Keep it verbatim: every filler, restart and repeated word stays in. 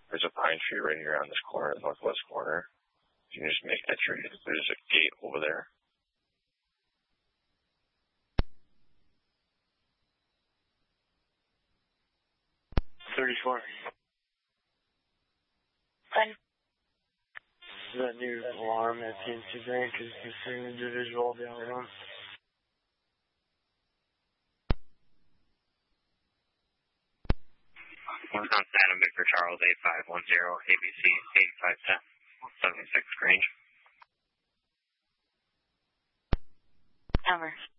There's a pine tree right here on this corner, northwest corner. You can just make entry. There's a gate over there. thirty-four. Fine. That new alarm at T N C Bank is considering individual down the road. One on Santa Victor Charles eight five one zero, A B C eighty-five ten, seventy-six Grange. Over.